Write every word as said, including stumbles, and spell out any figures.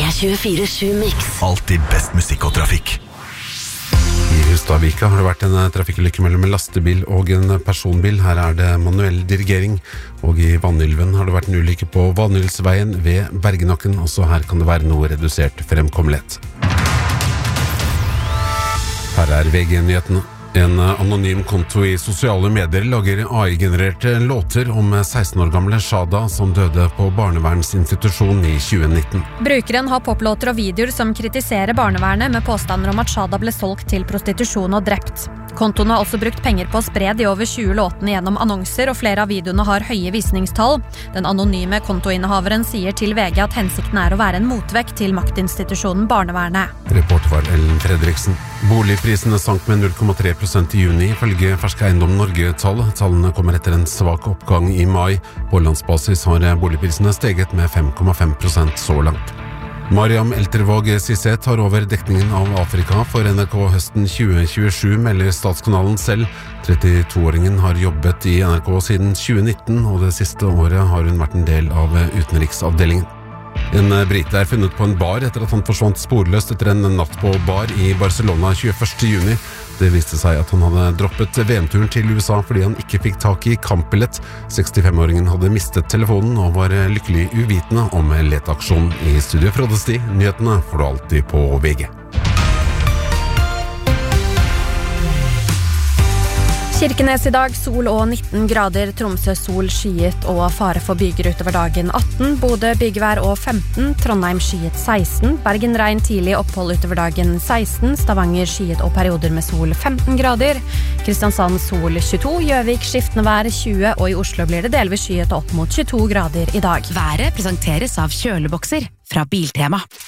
tjuefire sju Mix. Alltid best musikk og trafikk. I Hustadvika har det vært en trafikkulykke mellom en lastebil og en personbil. Her er det manuell dirigering. Og i Vanylven har det vært en ulykke på Vanylsveien ved Bergenakken. Også her kan det være noe redusert fremkommelighet. Her er V G-nyhetene. En anonym konto i sosiale medier lager A I-genererte låter om seksten år gamle Shada som døde på barnevernsinstitusjon i tjue nitten. Brukeren har poplåter og videoer som kritiserer barnevernet med påstander om at Shada ble solgt til prostitusjon og drept. Kontoen har også brukt penger på å spre de over tjue låtene gjennom annonser, og flere av videoene har høye visningstall. Den anonyme kontoinnehaveren sier til V G at hensikten er å være en motvekt til maktinstitusjonen barnevernet. Reporter var Ellen Fredriksen. Boligprisene sank med null komma tre prosent i juni, ifølge ferske Eiendom Norge-tall. Tallene kommer etter en svak oppgang i mai. På landsbasis har boligprisene steget med fem komma fem prosent så langt. Mariam Eltervåg Sisset tar over dekningen av Afrika for N R K høsten tjue tjuesju, melder Statskanalen selv. trettito-åringen har jobbet i N R K siden tjue nitten, og det siste året har hun vært en del av utenriksavdelingen. En brite er funnet på en bar etter at han forsvant sporløst etter en natt på bar i Barcelona tjueførste juni. Det viste seg at han hadde droppet V M-turen til U S A fordi han ikke fikk tak i kampbillett. sekstifem-åringen hadde mistet telefonen og var lykkelig uvitende om leteaksjonen. I studio Frode Sti, nyhetene får du alltid på V G. Kirkenes i dag, sol og nitten grader, Tromsø sol skyet og fare for byger utover dagen atten, Bodø byggevær og femten, Trondheim skyet seksten, Bergen regn tidlig opphold utover dagen seksten, Stavanger skyet og perioder med sol femten grader, Kristiansand sol tjueto, Gjøvik skiftende vær tjue, og i Oslo blir det delvis skyet opp mot tjueto grader i dag. Været presenteres av kjølebokser fra Biltema.